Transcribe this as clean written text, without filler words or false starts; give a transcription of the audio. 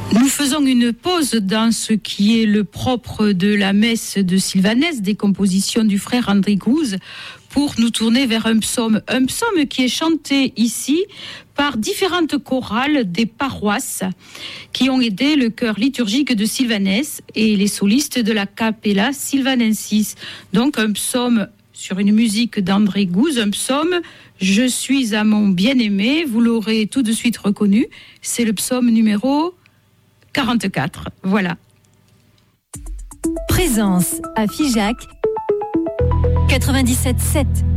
Nous faisons une pause dans ce qui est le propre de la messe de Sylvanès, des compositions du frère André Gouze, pour nous tourner vers un psaume qui est chanté ici par différentes chorales des paroisses qui ont aidé le chœur liturgique de Sylvanès et les solistes de la Capella Sylvanensis. Donc un psaume sur une musique d'André Gouze, un psaume « Je suis à mon bien-aimé », vous l'aurez tout de suite reconnu, c'est le psaume numéro 44. Voilà. Présence à Figeac 97.7.